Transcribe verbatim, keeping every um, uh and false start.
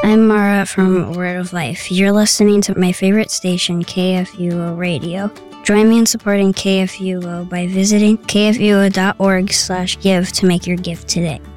I'm Mara from Word of Life. You're listening to my favorite station, K F U O Radio. Join me in supporting K F U O by visiting kfuo.org slash give to make your gift today.